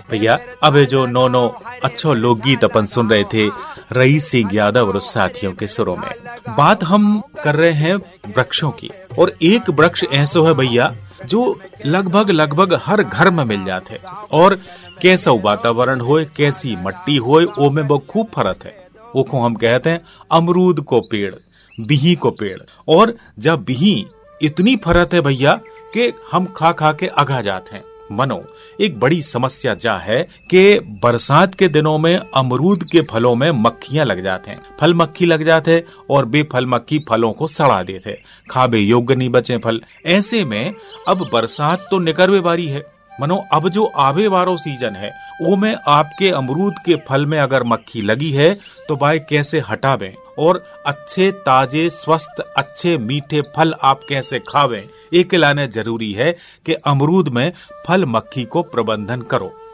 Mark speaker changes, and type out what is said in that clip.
Speaker 1: भैया अब जो नो अच्छो लोकगीत अपन सुन रहे थे रईस सिंह यादव और साथियों के सुरों में। बात हम कर रहे हैं वृक्षों की, और एक वृक्ष ऐसो है भैया जो लगभग हर घर में मिल जाते, और कैसा वातावरण होए, कैसी मट्टी होए, ओ में वो खूब फर्क है। वो को हम कहते हैं अमरूद को पेड़, बिही को पेड़। और जब बिही इतनी फरत है भैया कि हम खा के अघा जाते हैं। मनो एक बड़ी समस्या जा है कि बरसात के दिनों में अमरूद के फलों में मक्खियां लग जाते हैं, फल मक्खी लग जाते और बेफल मक्खी फलों को सड़ा देते, खाबे योग्य नहीं बचे फल। ऐसे में अब बरसात तो निकरवे बारी है, मनो अब जो आवे वारो सीजन है वो में आपके अमरूद के फल में अगर मक्खी लगी है तो भाई कैसे हटावें, और अच्छे ताजे स्वस्थ अच्छे मीठे फल आप कैसे खावें, एक लाने जरूरी है कि अमरूद में फल मक्खी को प्रबंधन करो।